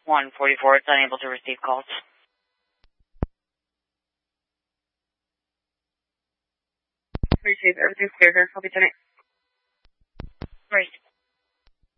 144, it's unable to receive calls. Receive, everything's clear here. I'll be 10-8. Right.